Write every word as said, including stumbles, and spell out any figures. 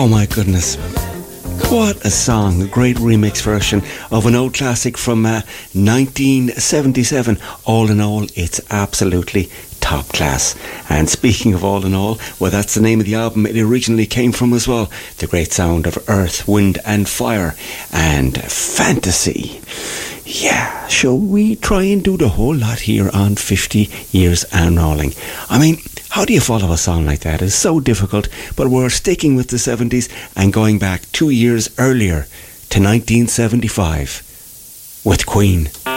Oh my goodness. What a song, a great remix version of an old classic from uh, nineteen seventy-seven. All in all, it's absolutely top class. And speaking of all in all, well, that's the name of the album it originally came from as well. The great sound of Earth, Wind and Fire and Fantasy. Yeah, shall we try and do the whole lot here on fifty years and rolling? I mean, how do you follow a song like that? It's so difficult, but we're sticking with the seventies and going back two years earlier to nineteen seventy-five with Queen.